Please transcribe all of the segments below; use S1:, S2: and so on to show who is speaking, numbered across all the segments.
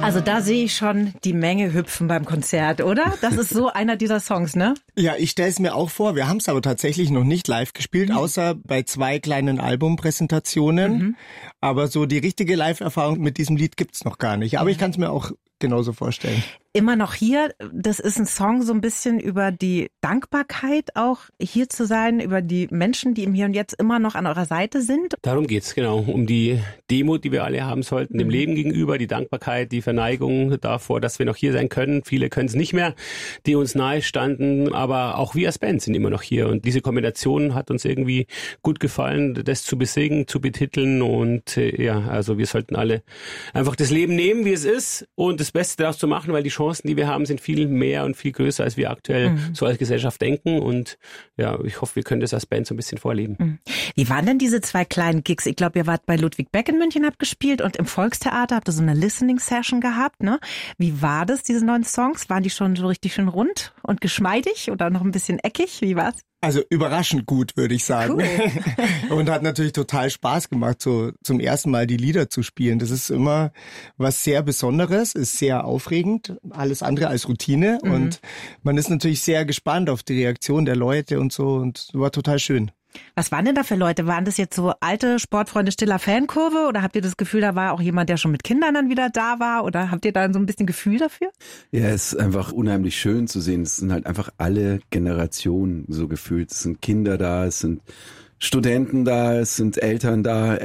S1: Also da sehe ich schon die Menge hüpfen beim Konzert, oder? Das ist so einer dieser Songs, ne?
S2: Ja, ich stelle es mir auch vor. Wir haben es aber tatsächlich noch nicht live gespielt, außer bei 2 kleinen Albumpräsentationen. Aber so die richtige Live-Erfahrung mit diesem Lied gibt's noch gar nicht. Aber ich kann es mir auch genauso vorstellen.
S1: Immer noch hier, das ist ein Song so ein bisschen über die Dankbarkeit auch, hier zu sein, über die Menschen, die im Hier und Jetzt immer noch an eurer Seite sind.
S3: Darum geht's, genau. Um die Demut, die wir alle haben sollten, dem Leben gegenüber, die Dankbarkeit, die Verneigung davor, dass wir noch hier sein können. Viele können es nicht mehr, die uns nahe standen, aber auch wir als Band sind immer noch hier. Und diese Kombination hat uns irgendwie gut gefallen, das zu besingen, zu betiteln. Und also wir sollten alle einfach das Leben nehmen, wie es ist und das Beste daraus zu machen, weil die Chancen, die wir haben, sind viel mehr und viel größer, als wir aktuell so als Gesellschaft denken. Und ja, ich hoffe, wir können das als Band so ein bisschen vorleben.
S1: Wie waren denn diese 2 kleinen Gigs? Ich glaube, ihr wart bei Ludwig Beck in München, habt gespielt und im Volkstheater habt ihr so eine Listening-Session gehabt, ne? Wie war das, diese neuen Songs? Waren die schon so richtig schön rund und geschmeidig oder noch ein bisschen eckig? Wie war's?
S2: Also überraschend gut, würde ich sagen. Cool. Und hat natürlich total Spaß gemacht, so zum ersten Mal die Lieder zu spielen. Das ist immer was sehr Besonderes, ist sehr aufregend, alles andere als Routine. Und man ist natürlich sehr gespannt auf die Reaktion der Leute und so. Und war total schön.
S1: Was waren denn da für Leute? Waren das jetzt so alte Sportfreunde stiller Fankurve oder habt ihr das Gefühl, da war auch jemand, der schon mit Kindern dann wieder da war? Oder habt ihr da so ein bisschen Gefühl dafür?
S4: Ja, es ist einfach unheimlich schön zu sehen. Es sind halt einfach alle Generationen so gefühlt. Es sind Kinder da, es sind Studenten da, es sind Eltern da,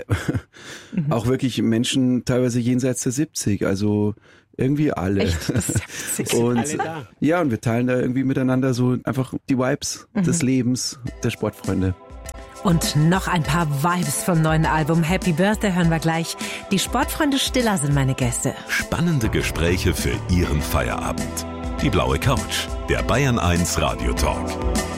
S4: auch wirklich Menschen teilweise jenseits der 70, also irgendwie alle.
S1: Echt?
S4: Und
S3: alle da.
S4: Ja, und wir teilen da irgendwie miteinander so einfach die Vibes des Lebens, der Sportfreunde.
S1: Und noch ein paar Vibes vom neuen Album Happy Birthday hören wir gleich. Die Sportfreunde Stiller sind meine Gäste.
S5: Spannende Gespräche für Ihren Feierabend. Die blaue Couch, der Bayern 1 Radio Talk.